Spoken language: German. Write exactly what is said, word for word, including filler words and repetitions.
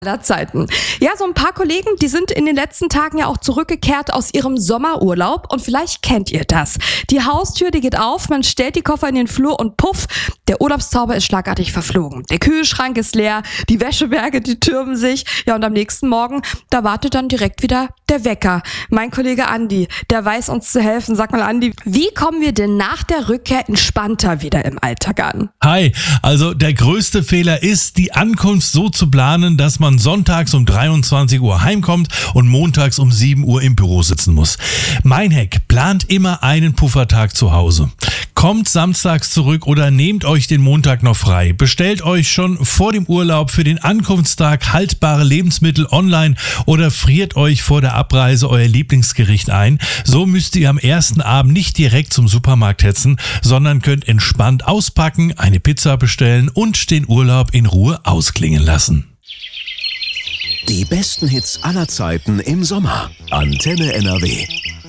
aller Zeiten. Ja, so ein paar Kollegen, die sind in den letzten Tagen ja auch zurückgekehrt aus ihrem Sommerurlaub und vielleicht kennt ihr das. Die Haustür, die geht auf, man stellt die Koffer in den Flur und puff, der Urlaubszauber ist schlagartig verflogen. Der Kühlschrank ist leer, die Wäscheberge, die türmen sich. Ja, und am nächsten Morgen, da wartet dann direkt wieder der Wecker. Mein Kollege Andi, der weiß uns zu helfen. Sag mal, Andi, wie kommen wir denn nach der Rückkehr entspannter wieder im Alltag an? Hi, also der größte Fehler ist, die Ankunft so zu planen, dass man sonntags um dreiundzwanzig Uhr heimkommt und montags um sieben Uhr im Büro sitzen muss. Mein Hack: plant immer einen Puffertag zu Hause. Kommt samstags zurück oder nehmt euch den Montag noch frei. Bestellt euch schon vor dem Urlaub für den Ankunftstag haltbare Lebensmittel online oder friert euch vor der Abreise euer Lieblingsgericht ein. So müsst ihr am ersten Abend nicht direkt zum Supermarkt hetzen, sondern könnt entspannt auspacken, eine Pizza bestellen und den Urlaub in Ruhe ausklingen lassen. Die besten Hits aller Zeiten im Sommer. Antenne N R W.